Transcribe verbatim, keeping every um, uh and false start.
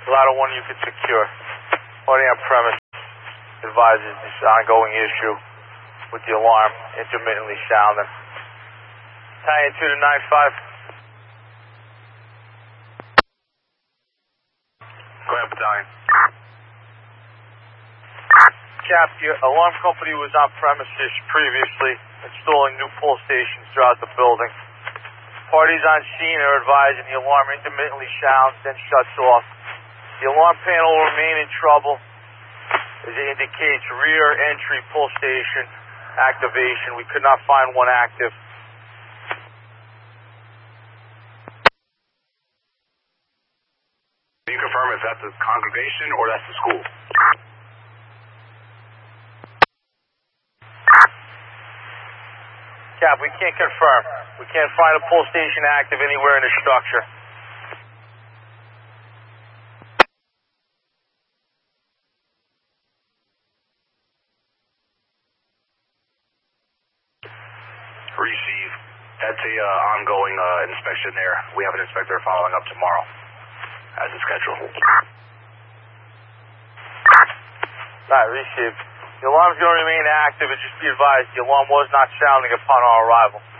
Ladder one you can secure. Party on premise advises this ongoing issue with the alarm intermittently sounding. Battalion two to nine five. Go ahead, Battalion. Cap, your alarm company was on premises previously, installing new pull stations throughout the building. Parties on scene are advising the alarm intermittently sounds, then shuts off. The alarm panel will remain in trouble as it indicates rear entry pull station activation. We could not find one active. Can you confirm if that's the congregation or that's the school? Cap, we can't confirm. We can't find a pull station active anywhere in the structure. Receive. That's a uh, ongoing uh, inspection there. We have an inspector following up tomorrow, as is scheduled. Right, receive. The alarm's going to remain active, and just be advised, the alarm was not sounding upon our arrival.